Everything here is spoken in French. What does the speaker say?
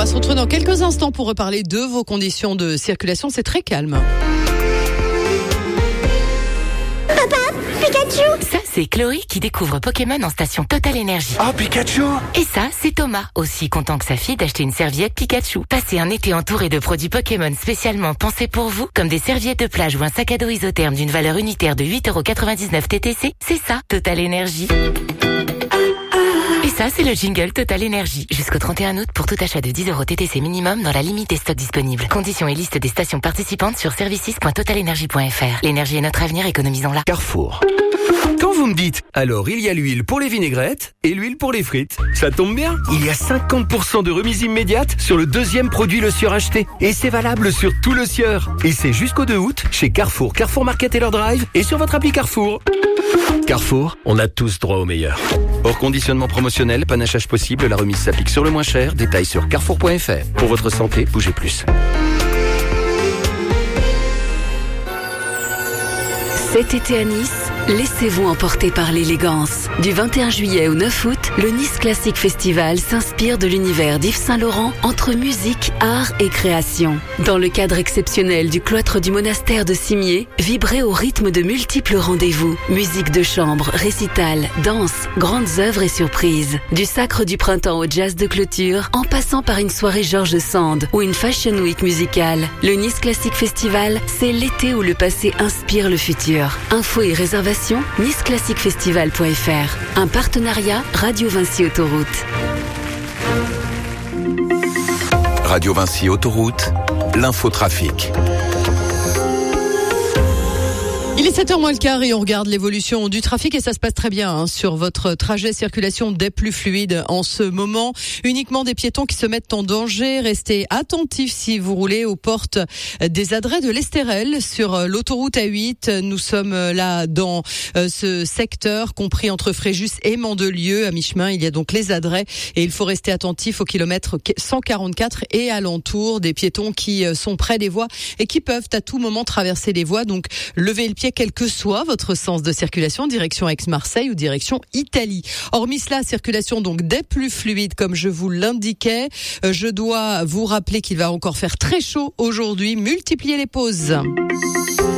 se retrouve dans quelques instants pour reparler de vos conditions de circulation. C'est très calme. Ça, c'est Chloé qui découvre Pokémon en station Total Energy. Oh, Pikachu! Et ça, c'est Thomas, aussi content que sa fille d'acheter une serviette Pikachu. Passez un été entouré de produits Pokémon spécialement pensés pour vous, comme des serviettes de plage ou un sac à dos isotherme d'une valeur unitaire de 8,99€ TTC. C'est ça, Total Energy. Et ça, c'est le jingle Total Energy. Jusqu'au 31 août pour tout achat de 10€ TTC minimum dans la limite des stocks disponibles. Conditions et liste des stations participantes sur services.totalenergy.fr. L'énergie est notre avenir, économisons-la. Carrefour. Quand vous me dites, alors il y a l'huile pour les vinaigrettes et l'huile pour les frites. Ça tombe bien, il y a 50% de remise immédiate sur le deuxième produit Le Sieur acheté. Et c'est valable sur tout Le Sieur. Et c'est jusqu'au 2 août chez Carrefour, Carrefour Market et leur drive et sur votre appli Carrefour. Carrefour, on a tous droit au meilleur. Hors conditionnement promotionnel, panachage possible, la remise s'applique sur le moins cher. Détails sur carrefour.fr. Pour votre santé, bougez plus. Cet été à Nice, laissez-vous emporter par l'élégance. Du 21 juillet au 9 août, le Nice Classic Festival s'inspire de l'univers d'Yves Saint-Laurent entre musique, art et création. Dans le cadre exceptionnel du cloître du monastère de Cimier, vibrez au rythme de multiples rendez-vous. Musique de chambre, récital, danse, grandes œuvres et surprises. Du sacre du printemps au jazz de clôture, en passant par une soirée Georges Sand ou une Fashion Week musicale. Le Nice Classic Festival, c'est l'été où le passé inspire le futur. Infos et réservations, niceclassicfestival.fr. Un partenariat Radio Vinci Autoroute. Radio Vinci Autoroute, l'infotrafic. Il est 7h moins le quart et on regarde l'évolution du trafic et ça se passe très bien sur votre trajet circulation des plus fluides en ce moment. Uniquement des piétons qui se mettent en danger. Restez attentifs si vous roulez aux portes des Adrets de l'Estérel sur l'autoroute A8. Nous sommes là dans ce secteur compris entre Fréjus et Mandelieu. À mi-chemin, il y a donc les Adrets et il faut rester attentif au kilomètre 144 et alentour, des piétons qui sont près des voies et qui peuvent à tout moment traverser les voies. Donc levez le pied quel que soit votre sens de circulation, direction Aix-Marseille ou direction Italie. Hormis cela, circulation donc des plus fluides comme je vous l'indiquais. Je dois vous rappeler qu'il va encore faire très chaud aujourd'hui. Multipliez les pauses.